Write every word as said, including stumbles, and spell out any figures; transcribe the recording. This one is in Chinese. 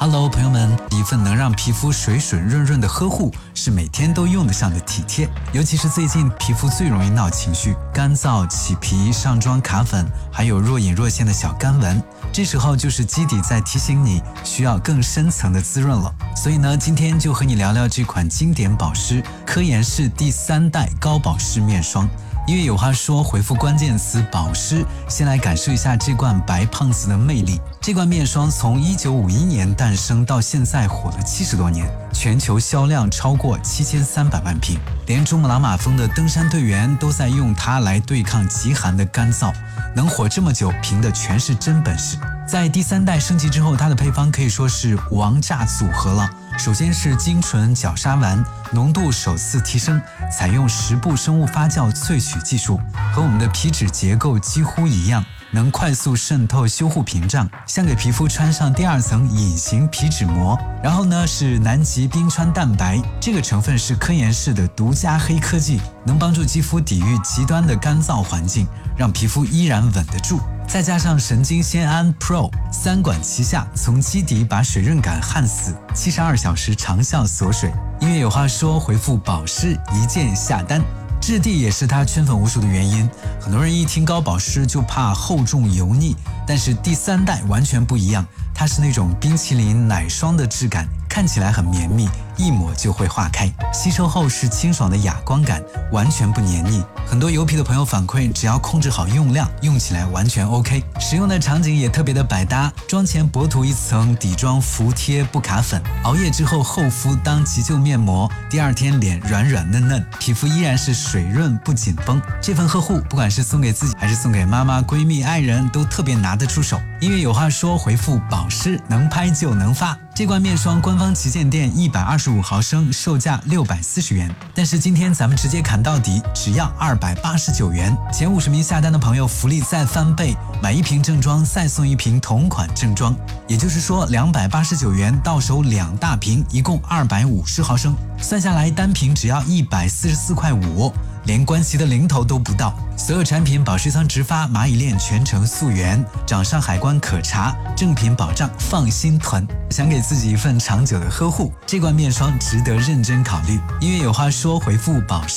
Hello， 朋友们，一份能让皮肤水水润润的呵护，是每天都用得上的体贴。尤其是最近皮肤最容易闹情绪，干燥、起皮、上妆卡粉，还有若隐若现的小干纹。这时候就是基底在提醒你需要更深层的滋润了。所以呢，今天就和你聊聊这款经典保湿科颜氏第三代高保湿面霜。因为有话说，回复关键词保湿，先来感受一下这罐白胖子的魅力。这罐面霜从一九五一年诞生到现在火了七十多年，全球销量超过七千三百万瓶，连珠穆朗玛峰的登山队员都在用它来对抗极寒的干燥。能火这么久，凭的全是真本事。在第三代升级之后，它的配方可以说是王炸组合了。首先是精纯角鲨烷，浓度首次提升，采用十步生物发酵萃取技术，和我们的皮脂结构几乎一样，能快速渗透修护屏障，像给皮肤穿上第二层隐形皮脂膜。然后呢是南极冰川蛋白，这个成分是科颜氏的独家黑科技，能帮助肌肤抵御极端的干燥环境，让皮肤依然稳得住。再加上神经酰胺 Pro， 三管齐下，从基底把水润感焊死，七十二小时长效锁水。因为有话说，回复保湿一键下单。质地也是它圈粉无数的原因。很多人一听高保湿就怕厚重油腻，但是第三代完全不一样，它是那种冰淇淋奶霜的质感，看起来很绵密，一抹就会化开，吸收后是清爽的哑光感，完全不黏腻。很多油皮的朋友反馈，只要控制好用量，用起来完全 OK。 使用的场景也特别的百搭，妆前薄涂一层底妆服贴不卡粉，熬夜之后厚敷当急救面膜，第二天脸软软嫩嫩，皮肤依然是水润不紧绷。这份呵护不管是送给自己还是送给妈妈、闺蜜、爱人，都特别拿得出手。因为有话说，回复保湿能拍就能发。这罐面霜官方旗舰店一百二十五毫升，售价六百四十元，但是今天咱们直接砍到底，只要二百八十九元。前五十名下单的朋友福利再翻倍，买一瓶正装再送一瓶同款正装，也就是说两百八十九元到手两大瓶，一共二百五十毫升，算下来单瓶只要一百四十四块五，连关系的零头都不到。所有产品保湿仓直发，蚂蚁链全程溯源，掌上海关可查，正品保障，放心囤。想给自己一份长久的呵护，这罐面霜值得认真考虑。因为有话说，回复保湿